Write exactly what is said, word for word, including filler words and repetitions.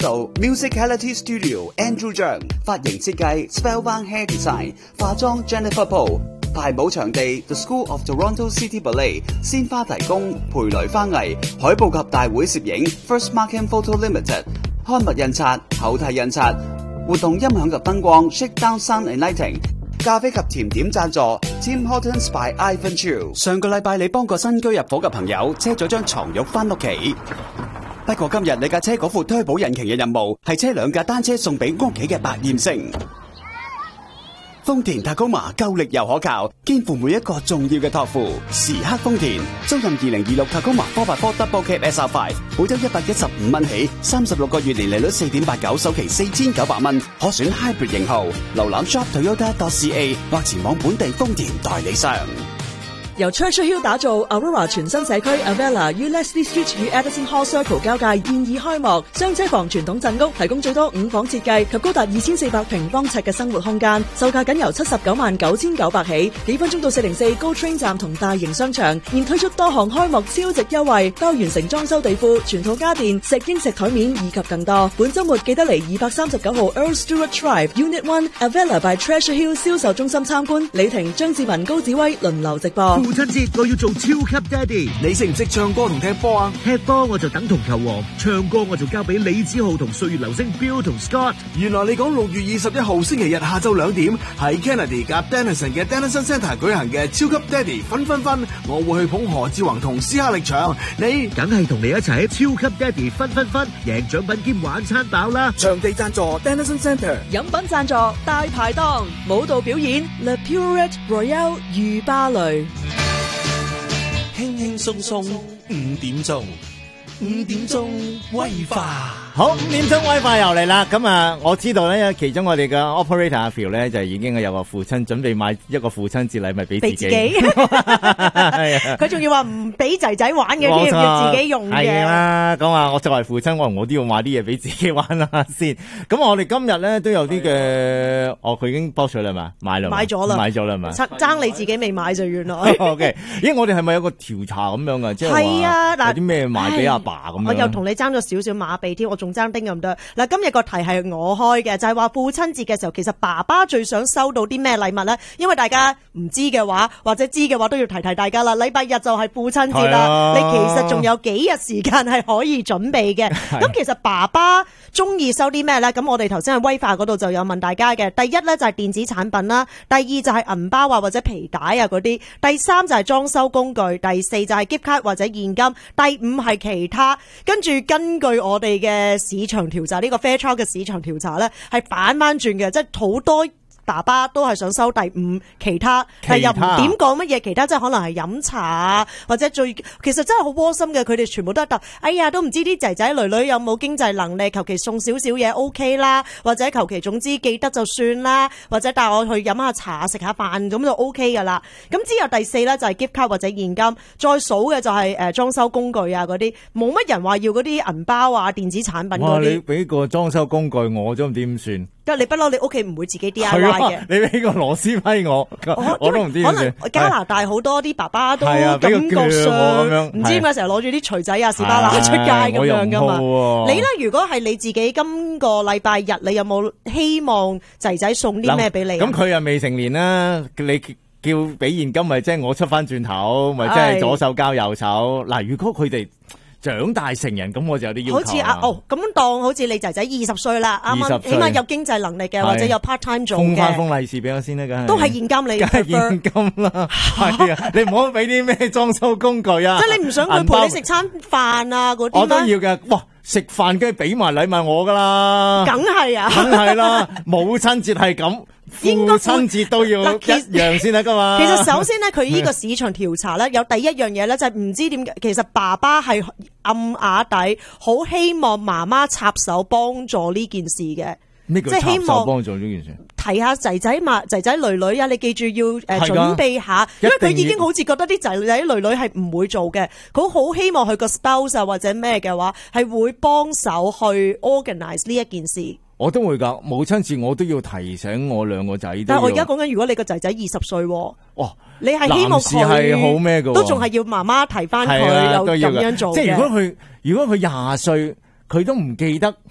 度 Musicality Studio Andrew 張，髮型設計 Spellbound Hair Design， 化妝 Jennifer Poole， 排舞場地 The School of Toronto City Ballet， 鮮花提供培雷花藝，海報及大會攝影 First Markham Photo Limited， 刊物印刷厚體印刷，活動音響及燈光 Shakedown Sound and Lighting， 咖啡及甜點贊助 Tim Hortons by Ivan Chu。 上個禮拜你幫個新居入伙嘅朋友車咗張床褥返屋企，不過今日你架車嗰副推保引擎嘅任務係車兩架單車送俾屋企嘅百厭星。豐田 Tacoma 夠力又可靠，肩負每一個重要嘅託付。時刻豐田，租賃二零二六 Tacoma four by four Double Cab S R five， 每周一百一十五蚊起，三十六個月年利率四點八九，首期四千九百蚊，可選 Hybrid 型號。瀏覽 shop toyota dot c a 或前往本地豐田代理商。 由 Treasure Hill 打造 Aurora 全新社區 Avella 於 Leslie Street 與 Edison Hall Circle 交界現已開幕，雙車房傳統鎮屋提供最多五房設計及高達二千四百平方尺嘅生活空間，售價僅由七十九萬九千九百起，幾分鐘到四零四 GO Train 站同大型商場，現推出多項開幕超值優惠，包完成裝修地庫、全套家電、石英石台面以及更多。本週末記得嚟二百三十九號 Earl Stewart Drive Unit One Avella by Treasure Hill 銷售中心參觀。李婷、張志文、高子威輪流直播。 父親節我要做超級爹哋，你識唔識唱歌同踢波啊？踢波我就等同球王，唱歌我就交俾李子浩同歲月流星 Bill 同 Scott。 原來你講六月二十一號星期日下晝兩點喺 Kennedy 夾 Denison 嘅 Denison Centre 舉行嘅超級爹哋分分分，我會去捧何志宏同斯克力場，你梗係同你一齊喺超級爹哋分分分，贏獎品兼玩餐飽啦！ 場地贊助 Denison Centre， 飲品贊助大排檔，舞蹈表演 Le Purette Royale 御芭蕾。 輕輕鬆鬆五點鐘，五點鐘威化。 好，五點鐘威化又嚟啦。咁啊，我知道咧，其中我哋嘅 operator 阿 Phil 咧就已經有個父親準備買一個父親節禮物俾自己。 佢仲要話唔俾仔仔玩嘅，添要自己用嘅。 係啦，咁啊，我作為父親，我我都要買啲嘢俾自己玩下先。咁我哋今日咧都有啲嘅，哦，佢已經博取啦嘛，買啦， 買咗啦， 買咗啦嘛。 爭你自己未買就原來。 O K， 咦，我哋係咪有個調查咁樣啊？即係係啊，嗱， 有啲咩買俾阿爸咁樣？ 我又同你爭咗少少馬鼻添，我仲爭丁咁多。嗱，今日個題係我開嘅，就係話父親節嘅時候，其實爸爸最想收到啲咩禮物咧？因為大家唔知嘅話，或者知嘅話，都要提提大家啦。禮拜日就係父親節啦，啊、你其實仲有幾日時間係可以準備嘅。咁其實爸爸中意收啲咩咧？咁我哋頭先喺威化嗰度就有問大家嘅。第一咧就係電子產品啦，第二就係銀包啊或者皮帶啊嗰啲，第三就係裝修工具，第四就係 gift card 或者現金，第五係其他。跟住根據我哋嘅市場調查，呢、這個 Fairchild 嘅市場調查咧係反翻轉嘅，即係好多爸爸都係想收第五其他，但又唔點講乜嘢其他，即係可能係飲茶啊，或者最其實真係好窩心嘅，佢哋全部都係答，哎呀都唔知啲仔仔女女有冇經濟能力，求其送少少嘢 OK 啦，或者求其總之記得就算啦，或者帶我去飲下茶食下飯咁就 OK 噶啦。咁之後第四咧就係 gift card 或者現金，再數嘅就係誒裝修工具啊嗰啲，冇乜人話要嗰啲銀包啊電子產品嗰啲。 你俾個裝修工具我都唔知點算。 即係你不嬲，你屋企唔會自己 D I Y 嘅。 你俾個螺絲批我，我，我都唔知點算。 可能加拿大好多啲爸爸都感覺上唔知點解成日攞住啲錘仔啊、士巴拿出街咁樣噶嘛。你咧，如果係你自己今個禮拜日，你有冇希望仔仔送啲咩俾你？ 咁佢又未成年啦，你叫俾現金咪即係我出翻轉頭，咪即係左手交右手。嗱，如果佢哋長大成人咁，我就有啲要求。好似啊， 哦，咁當好似你仔仔二十歲啦，啱啱起碼有經濟能力嘅，或者有 part time 做嘅， 封翻封利是俾我先啦，梗係都係現金你， 梗係現金啦，係啊，你唔好俾啲咩裝修工具啊， 即係你唔想佢陪你食餐飯啊嗰啲我都要嘅，哇！食飯梗係俾埋禮物我噶啦， 梗係啊， 梗係啦，母親節係咁。父親節都要一樣先得噶嘛。 其實首先咧，佢呢個市場調查咧，有第一樣嘢咧，就係唔知點解，其實爸爸係暗啞底，好希望媽媽插手幫助呢件事嘅。 咩叫插手幫助呢件事？ 提下仔仔嘛，仔仔女女啊，你記住要誒準備下，因為佢已經好似覺得啲仔仔女女係唔會做嘅，佢好希望佢個 spouse 啊或者咩嘅話係會幫手去 organize 呢一件事。 我都會噶，母親節我都要提醒我兩個仔。 但係我而家講緊，如果你個仔仔二十歲，哇，你係希望男士係好咩嘅， 都仲係要媽媽提翻佢，又咁樣做嘅。 即係如果佢如果佢廿歲，佢都唔記得。